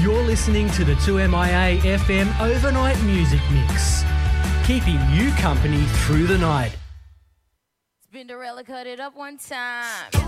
You're listening to the 2MIA FM Overnight Music Mix, keeping you company through the night. Spinderella cut it up one time.